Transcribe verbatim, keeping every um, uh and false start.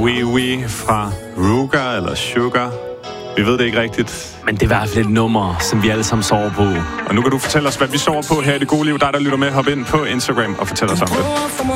Wee Wee fra Ruger eller Sugar. Vi ved det ikke rigtigt. Men det er i hvert fald et nummer, som vi alle sammen sover på. Og nu kan du fortælle os, hvad vi sover på her i Det Gode Liv. Dig, der lytter med, hop ind på Instagram og fortæl os om det.